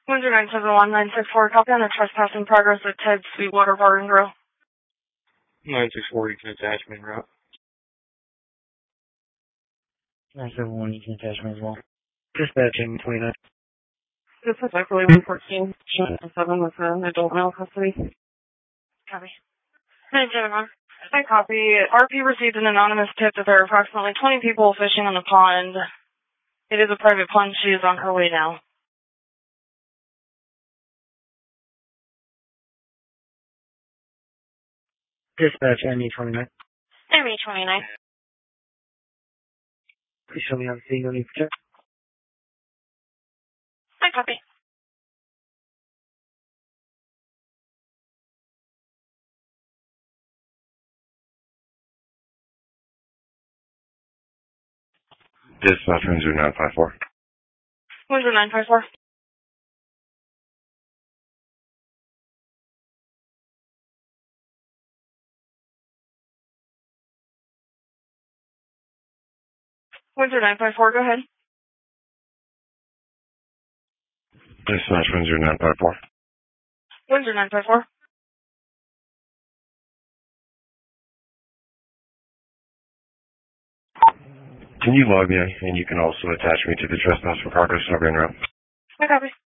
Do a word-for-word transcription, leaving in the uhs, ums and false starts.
Windsor nine seven one nine six four, copy on the trespassing progress at Ted Sweetwater Bar and Grill. nine six four, you can attach me en route. nine seven one, you can attach me as well. Dispatching twenty-nine. This is actually one fourteen, seven with an adult male custody. Copy. nine seven one. I copy. R P received an anonymous tip that there are approximately twenty people fishing on the pond. It is a private pond. She is on her way now. Dispatch M E twenty-nine. M E twenty-nine. Please show me on the scene, no need for check. I copy. Dispatch Windsor nine five four. Windsor nine five four. Windsor nine five four, go ahead. Dispatch Windsor nine five four. Windsor nine five four. Can you log me, and you can also attach me to the trespass for progress over en route? I copy.